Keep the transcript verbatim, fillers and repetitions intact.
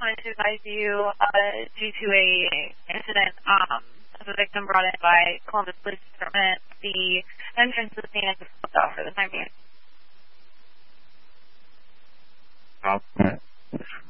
wanted to advise you uh, due to a incident um, of a victim brought in by Columbus Police Department. The entrance is being blocked off for the time being.